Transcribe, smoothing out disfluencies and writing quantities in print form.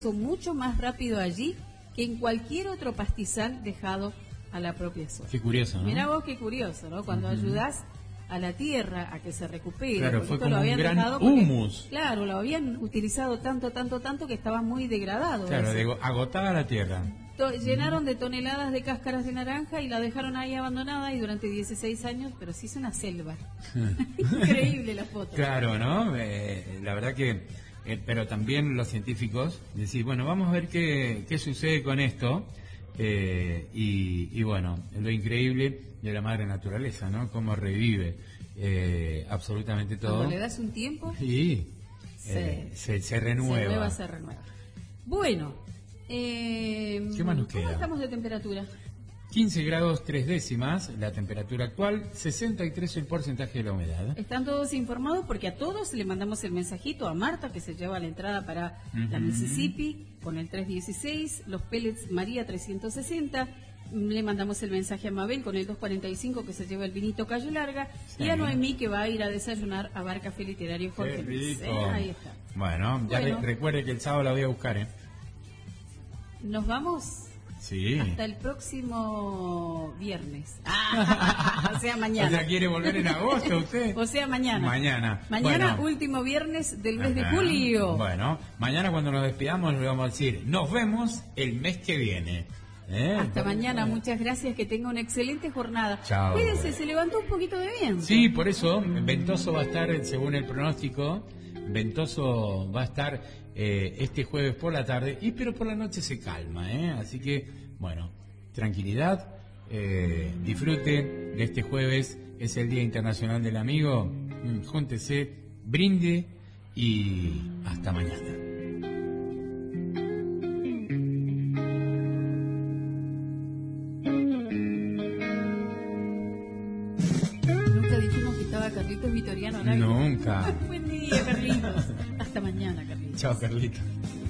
mucho más rápido allí que en cualquier otro pastizal dejado a la propia zona. Qué curioso, ¿no? Mirá vos qué curioso, ¿no? Cuando ayudás a la tierra a que se recupere. Claro, fue como lo habían un gran dejado porque, humus. claro, lo habían utilizado tanto que estaba muy degradado. Claro, digo, agotada la tierra. Llenaron de toneladas de cáscaras de naranja y la dejaron ahí abandonada y durante 16 años, pero se hizo una selva. Increíble la foto. Claro, ¿no? La verdad que, pero también los científicos decís, bueno, vamos a ver qué sucede con esto. Y bueno, lo increíble de la madre naturaleza, ¿no? Cómo revive absolutamente todo. Cuando le das un tiempo y se renueva. Se renueva. Bueno, ¿qué más nos queda? ¿Cómo estamos de temperatura? 15 grados 3 décimas, la temperatura actual, 63 el porcentaje de la humedad. Están todos informados porque a todos le mandamos el mensajito a Marta, que se lleva la entrada para la Mississippi con el 316, los pellets María 360, le mandamos el mensaje a Mabel con el 245 que se lleva el vinito Calle Larga, sí. Y a Noemí que va a ir a desayunar a Bar Café Literario Jorge Luis. Ahí está. Bueno, ya recuerde que el sábado la voy a buscar, ¿eh? Nos vamos. Sí. Hasta el próximo viernes. O sea, mañana. O sea, ¿quiere volver en agosto usted? O sea, mañana. Mañana. Mañana, bueno, último viernes del mes de julio. Bueno, mañana cuando nos despidamos le vamos a decir, nos vemos el mes que viene. Hasta mañana, muchas gracias, que tenga una excelente jornada. Chao. Cuídense, se levantó un poquito de viento. Sí, por eso, ventoso va a estar, según el pronóstico, ventoso va a estar este jueves por la tarde, pero por la noche se calma, así que, bueno, tranquilidad, disfrute de este jueves, es el Día Internacional del Amigo, júntese, brinde y hasta mañana. Carlitos Vitoriano. Nunca. Buen día, Carlitos. Hasta mañana, Carlitos. Chao, Carlitos.